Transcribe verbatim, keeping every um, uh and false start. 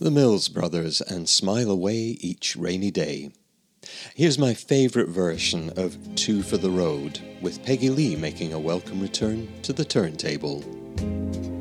The Mills Brothers and Smile Away Each Rainy Day. Here's my favourite version of Two for the Road, with Peggy Lee making a welcome return to the turntable.